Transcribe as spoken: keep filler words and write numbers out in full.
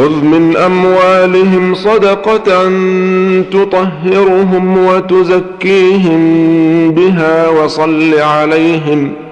خذ من أموالهم صدقة تطهرهم وتزكيهم بها وصل عليهم